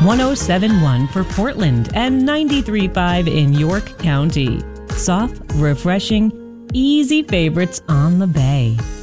1071 for Portland, and 93.5 in York County. Soft, refreshing, easy favorites on the Bay.